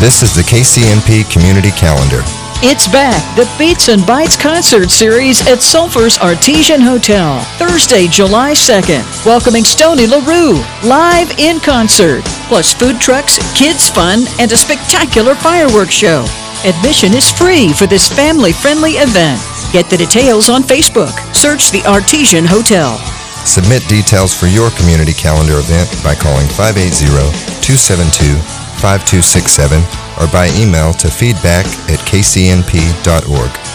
This is the KCNP Community Calendar. It's back, the Beats and Bites concert series at Sulphur's Artesian Hotel, Thursday, July 2nd, welcoming Stoney LaRue, live in concert, plus food trucks, kids fun, and a spectacular fireworks show. Admission is free for this family-friendly event. Get the details on Facebook. Search the Artesian Hotel. Submit details for your community calendar event by calling 580-272-5267 or by email to feedback@kcnp.org.